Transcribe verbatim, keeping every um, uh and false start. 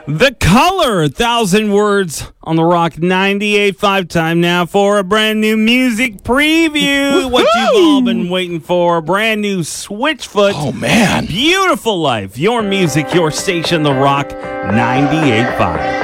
The Color, Thousand Words on the Rock ninety-eight point five. Time now for a brand new music preview. What you've all been waiting for. A brand new Switchfoot. Oh, man. Beautiful Life. Your music, your station, The Rock ninety-eight point five.